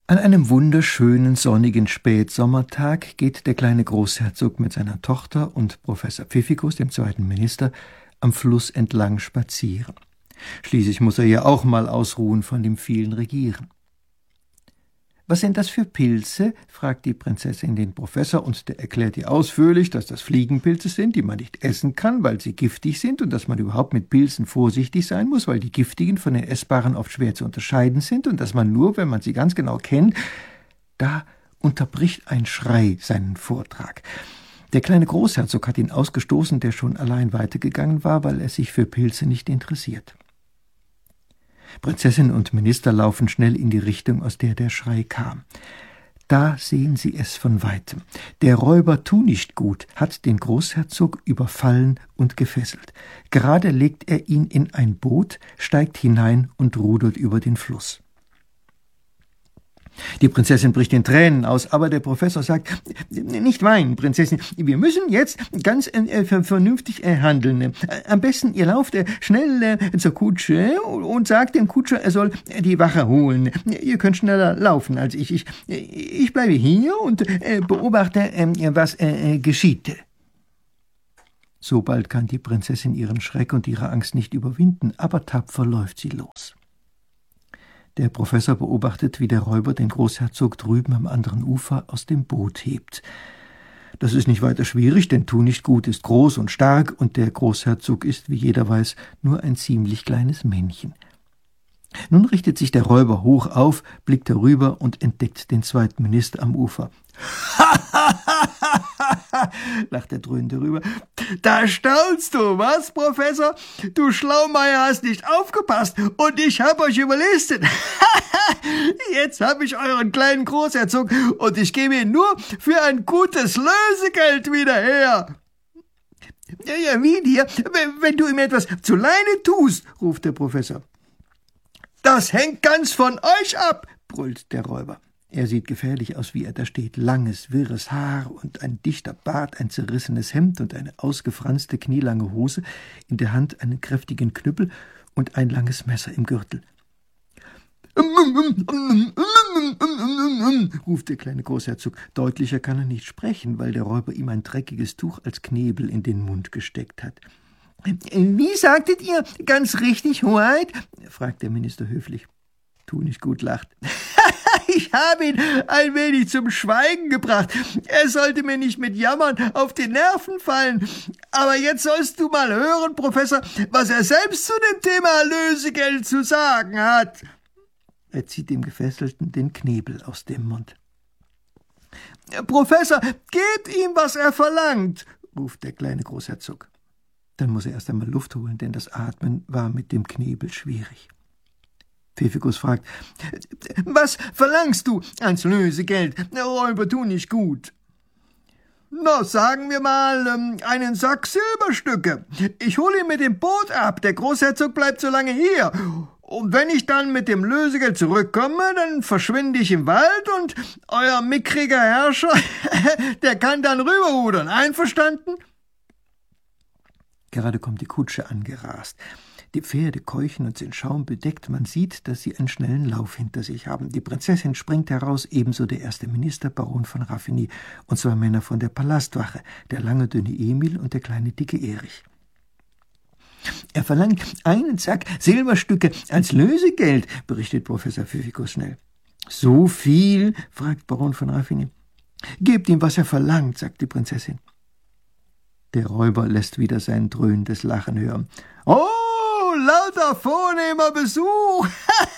An einem wunderschönen, sonnigen Spätsommertag geht der kleine Großherzog mit seiner Tochter und Professor Pfiffikus, dem zweiten Minister, am Fluss entlang spazieren. Schließlich muss er ja auch mal ausruhen von dem vielen Regieren. »Was sind das für Pilze?« fragt die Prinzessin den Professor, und der erklärt ihr ausführlich, dass das Fliegenpilze sind, die man nicht essen kann, weil sie giftig sind, und dass man überhaupt mit Pilzen vorsichtig sein muss, weil die giftigen von den essbaren oft schwer zu unterscheiden sind, und dass man nur, wenn man sie ganz genau kennt. Da unterbricht ein Schrei seinen Vortrag. Der kleine Großherzog hat ihn ausgestoßen, der schon allein weitergegangen war, weil er sich für Pilze nicht interessiert. Prinzessin und Minister laufen schnell in die Richtung, aus der der Schrei kam. Da sehen sie es von weitem. Der Räuber Tunichtgut hat den Großherzog überfallen und gefesselt. Gerade legt er ihn in ein Boot, steigt hinein und rudert über den Fluss. Die Prinzessin bricht in Tränen aus, aber der Professor sagt: »Nicht weinen, Prinzessin, wir müssen jetzt ganz vernünftig handeln. Am besten ihr lauft schnell zur Kutsche und sagt dem Kutscher, er soll die Wache holen. Ihr könnt schneller laufen als ich. Ich bleibe hier und beobachte, was geschieht.« Sobald kann die Prinzessin ihren Schreck und ihre Angst nicht überwinden, aber tapfer läuft sie los. Der Professor beobachtet, wie der Räuber den Großherzog drüben am anderen Ufer aus dem Boot hebt. Das ist nicht weiter schwierig, denn Tunichtgut ist groß und stark, und der Großherzog ist, wie jeder weiß, nur ein ziemlich kleines Männchen. Nun richtet sich der Räuber hoch auf, blickt herüber und entdeckt den zweiten Minister am Ufer. Lacht er dröhnend herüber. »Da staunst du, was, Professor? Du Schlaumeier hast nicht aufgepasst und ich hab euch überlistet. Jetzt hab ich euren kleinen Großherzog und ich gebe ihn nur für ein gutes Lösegeld wieder her.« »Ja, wie dir, wenn du ihm etwas zu Leide tust«, ruft der Professor. »Das hängt ganz von euch ab«, brüllt der Räuber. Er sieht gefährlich aus, wie er da steht. Langes, wirres Haar und ein dichter Bart, ein zerrissenes Hemd und eine ausgefranste, knielange Hose, in der Hand einen kräftigen Knüppel und ein langes Messer im Gürtel. Ruft der kleine Großherzog. Deutlicher kann er nicht sprechen, weil der Räuber ihm ein dreckiges Tuch als Knebel in den Mund gesteckt hat. »Wie sagtet ihr? Ganz richtig, Hoheit?« fragt der Minister höflich. Tunichtgut lacht. »Ich habe ihn ein wenig zum Schweigen gebracht. Er sollte mir nicht mit Jammern auf die Nerven fallen. Aber jetzt sollst du mal hören, Professor, was er selbst zu dem Thema Lösegeld zu sagen hat.« Er zieht dem Gefesselten den Knebel aus dem Mund. »Professor, gebt ihm, was er verlangt«, ruft der kleine Großherzog. Dann muss er erst einmal Luft holen, denn das Atmen war mit dem Knebel schwierig. Pfiffikus fragt: »Was verlangst du als Lösegeld, Räuber Tunichtgut?« »Na, sagen wir mal, einen Sack Silberstücke. Ich hole ihn mit dem Boot ab, der Großherzog bleibt so lange hier. Und wenn ich dann mit dem Lösegeld zurückkomme, dann verschwinde ich im Wald und euer mickriger Herrscher, der kann dann rüberrudern. Einverstanden?« Gerade kommt die Kutsche angerast. Die Pferde keuchen und sind schaumbedeckt. Man sieht, dass sie einen schnellen Lauf hinter sich haben. Die Prinzessin springt heraus, ebenso der erste Minister, Baron von Raffigny, und 2 Männer von der Palastwache, der lange, dünne Emil und der kleine, dicke Erich. »Er verlangt einen Sack Silberstücke als Lösegeld«, berichtet Professor Pfiffikus schnell. »So viel?« fragt Baron von Raffigny. »Gebt ihm, was er verlangt«, sagt die Prinzessin. Der Räuber lässt wieder sein dröhnendes Lachen hören. »Oh, lauter vornehmer Besuch!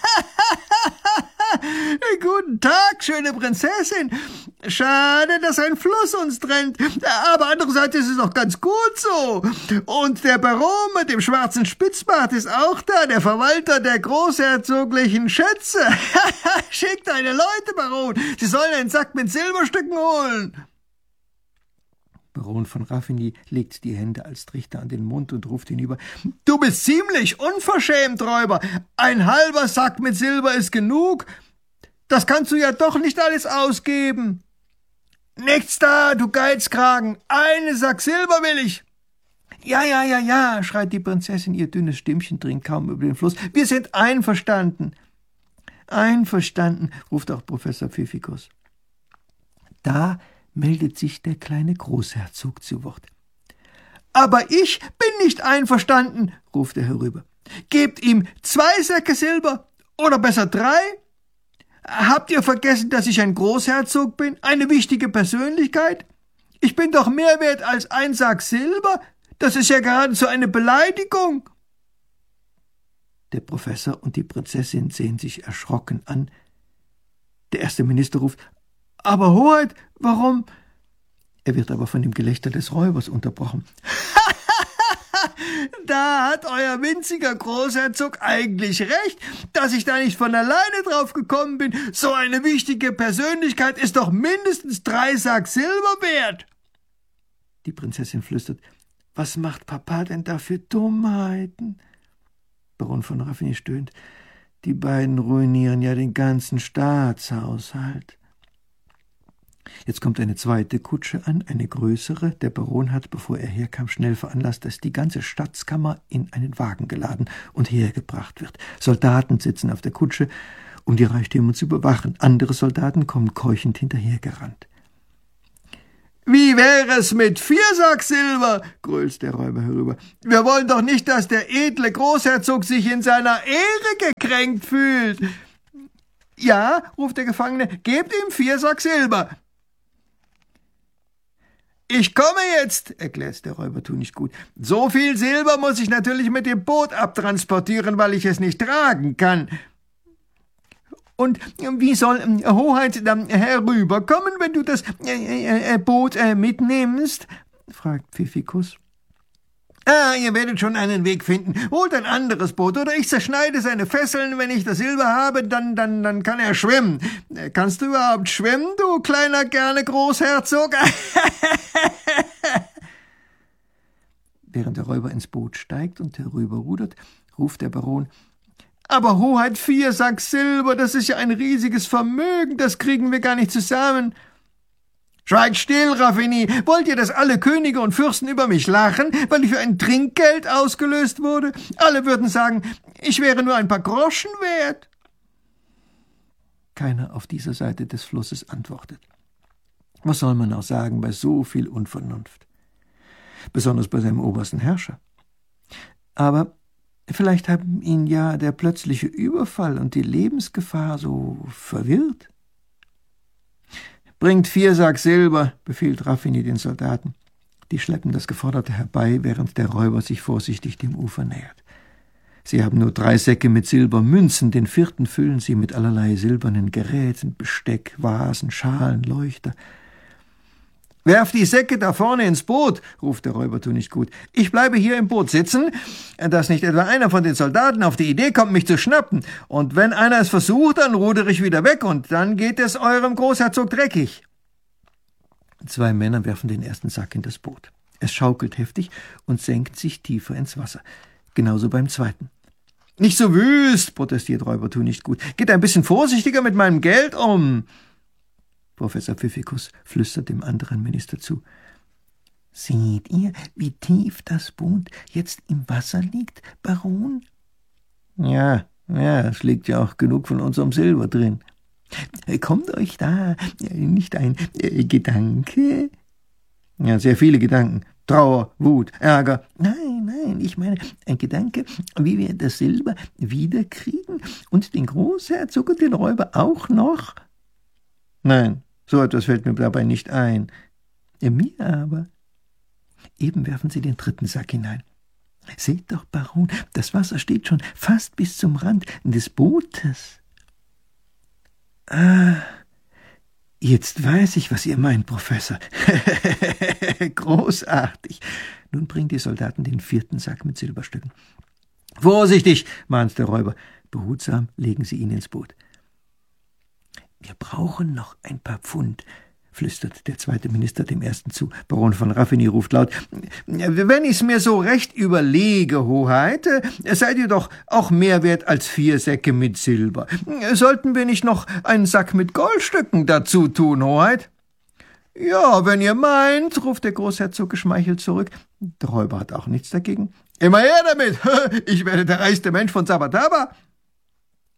Guten Tag, schöne Prinzessin. Schade, dass ein Fluss uns trennt, aber andererseits ist es doch ganz gut so. Und der Baron mit dem schwarzen Spitzbart ist auch da, der Verwalter der großherzoglichen Schätze. Schickt deine Leute, Baron, sie sollen einen Sack mit Silberstücken holen.« Baron von Raffigny legt die Hände als Trichter an den Mund und ruft hinüber: »Du bist ziemlich unverschämt, Räuber. Ein halber Sack mit Silber ist genug. Das kannst du ja doch nicht alles ausgeben.« »Nichts da, du Geizkragen. Einen Sack Silber will ich.« »Ja«, schreit die Prinzessin, ihr dünnes Stimmchen dringt kaum über den Fluss. »Wir sind einverstanden.« Einverstanden, ruft auch Professor Pfiffikus. Da meldet sich der kleine Großherzog zu Wort. »Aber ich bin nicht einverstanden«, ruft er herüber. »Gebt ihm 2 Säcke Silber oder besser 3? Habt ihr vergessen, dass ich ein Großherzog bin, eine wichtige Persönlichkeit? Ich bin doch mehr wert als 1 Sack Silber. Das ist ja geradezu eine Beleidigung.« Der Professor und die Prinzessin sehen sich erschrocken an. Der erste Minister ruft: »Aber Hoheit, warum?« Er wird aber von dem Gelächter des Räubers unterbrochen. »Da hat euer winziger Großherzog eigentlich recht, dass ich da nicht von alleine drauf gekommen bin. So eine wichtige Persönlichkeit ist doch mindestens 3 Sack Silber wert.« Die Prinzessin flüstert: »Was macht Papa denn da für Dummheiten?« Baron von Raffigny stöhnt: »Die beiden ruinieren ja den ganzen Staatshaushalt.« Jetzt kommt eine zweite Kutsche an, eine größere. Der Baron hat, bevor er herkam, schnell veranlasst, dass die ganze Schatzkammer in einen Wagen geladen und hergebracht wird. Soldaten sitzen auf der Kutsche, um die Reichtümer zu überwachen. Andere Soldaten kommen keuchend hinterhergerannt. »Wie wäre es mit 4 Sack Silber?« grölt der Räuber herüber. »Wir wollen doch nicht, dass der edle Großherzog sich in seiner Ehre gekränkt fühlt.« »Ja«, ruft der Gefangene, »gebt ihm 4 Sack Silber.« »Ich komme jetzt«, erklärt der Räuber Tunichtgut. »So viel Silber muss ich natürlich mit dem Boot abtransportieren, weil ich es nicht tragen kann.« »Und wie soll Hoheit dann herüberkommen, wenn du das Boot mitnimmst?« fragt Pfiffikus. »Ihr werdet schon einen Weg finden. Holt ein anderes Boot, oder ich zerschneide seine Fesseln. Wenn ich das Silber habe, dann kann er schwimmen. Kannst du überhaupt schwimmen, du kleiner gerne Großherzog?« Während der Räuber ins Boot steigt und herüberrudert, ruft der Baron: »Aber Hoheit, 4 Sack Silber, das ist ja ein riesiges Vermögen, das kriegen wir gar nicht zusammen.« »Schweigt still, Raffigny! Wollt ihr, dass alle Könige und Fürsten über mich lachen, weil ich für ein Trinkgeld ausgelöst wurde? Alle würden sagen, ich wäre nur ein paar Groschen wert.« Keiner auf dieser Seite des Flusses antwortet. Was soll man auch sagen bei so viel Unvernunft? Besonders bei seinem obersten Herrscher. Aber vielleicht haben ihn ja der plötzliche Überfall und die Lebensgefahr so verwirrt. »Bringt 4 Sack Silber«, befiehlt Raffigny den Soldaten. Die schleppen das Geforderte herbei, während der Räuber sich vorsichtig dem Ufer nähert. Sie haben nur 3 Säcke mit Silbermünzen, den 4. füllen sie mit allerlei silbernen Geräten, Besteck, Vasen, Schalen, Leuchter. »Werft die Säcke da vorne ins Boot«, ruft der Räuber Tunichtgut. »Ich bleibe hier im Boot sitzen, dass nicht etwa einer von den Soldaten auf die Idee kommt, mich zu schnappen. Und wenn einer es versucht, dann rudere ich wieder weg, und dann geht es eurem Großherzog dreckig.« 2 Männer werfen den ersten Sack in das Boot. Es schaukelt heftig und senkt sich tiefer ins Wasser. Genauso beim zweiten. »Nicht so wüst«, protestiert Räuber Tunichtgut. »Geht ein bisschen vorsichtiger mit meinem Geld um.« Professor Pfiffikus flüstert dem anderen Minister zu. »Seht ihr, wie tief das Boot jetzt im Wasser liegt, Baron?« Ja, es liegt ja auch genug von unserem Silber drin.« »Kommt euch da nicht ein Gedanke?« »Ja, sehr viele Gedanken. Trauer, Wut, Ärger.« Nein, ich meine ein Gedanke, wie wir das Silber wiederkriegen und den Großherzog und den Räuber auch noch.« »Nein, so etwas fällt mir dabei nicht ein.« »Mir aber.« Eben werfen sie den 3. Sack hinein. »Seht doch, Baron, das Wasser steht schon fast bis zum Rand des Bootes.« »Ah, jetzt weiß ich, was ihr meint, Professor.« »Großartig.« Nun bringen die Soldaten den 4. Sack mit Silberstücken. »Vorsichtig«, mahnt der Räuber. Behutsam legen sie ihn ins Boot. »Wir brauchen noch ein paar Pfund«, flüstert der 2. Minister dem ersten zu. Baron von Raffigny ruft laut: »Wenn ich's mir so recht überlege, Hoheit, seid ihr doch auch mehr wert als 4 Säcke mit Silber. Sollten wir nicht noch einen Sack mit Goldstücken dazu tun, Hoheit?« »Ja, wenn ihr meint«, ruft der Großherzog geschmeichelt zurück. Der Räuber hat auch nichts dagegen. »Immer her damit! Ich werde der reichste Mensch von Sabataba.«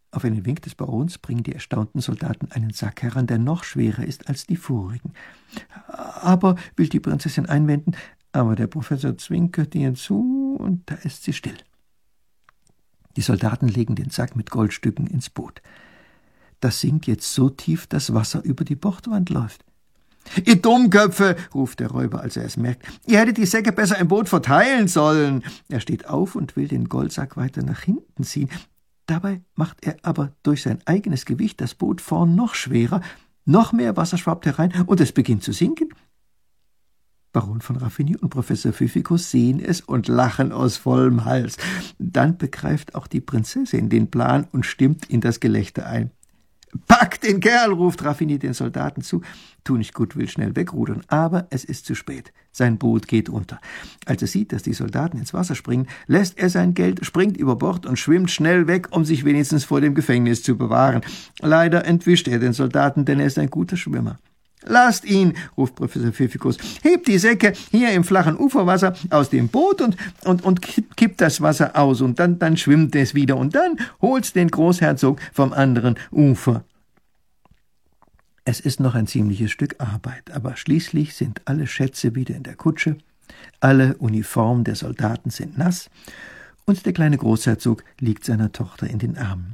Auf einen Wink des Barons bringen die erstaunten Soldaten einen Sack heran, der noch schwerer ist als die vorigen. »Aber«, will die Prinzessin einwenden, aber der Professor zwinkert ihr zu, und da ist sie still. Die Soldaten legen den Sack mit Goldstücken ins Boot. Das sinkt jetzt so tief, dass Wasser über die Bordwand läuft. »Ihr Dummköpfe«, ruft der Räuber, als er es merkt, »ihr hättet die Säcke besser im Boot verteilen sollen.« Er steht auf und will den Goldsack weiter nach hinten ziehen. Dabei macht er aber durch sein eigenes Gewicht das Boot vorn noch schwerer, noch mehr Wasser schwappt herein, und es beginnt zu sinken. Baron von Raffigny und Professor Pfiffikus sehen es und lachen aus vollem Hals. Dann begreift auch die Prinzessin den Plan und stimmt in das Gelächter ein. »Packt den Kerl«, ruft Raffigny den Soldaten zu. Tunichtgut will schnell wegrudern, aber es ist zu spät. Sein Boot geht unter. Als er sieht, dass die Soldaten ins Wasser springen, lässt er sein Geld, springt über Bord und schwimmt schnell weg, um sich wenigstens vor dem Gefängnis zu bewahren. Leider entwischt er den Soldaten, denn er ist ein guter Schwimmer. »Lasst ihn«, ruft Professor Pfiffikus, »hebt die Säcke hier im flachen Uferwasser aus dem Boot und kippt das Wasser aus, und dann schwimmt es wieder, und dann holt's den Großherzog vom anderen Ufer.« Es ist noch ein ziemliches Stück Arbeit, aber schließlich sind alle Schätze wieder in der Kutsche, alle Uniformen der Soldaten sind nass, und der kleine Großherzog liegt seiner Tochter in den Armen.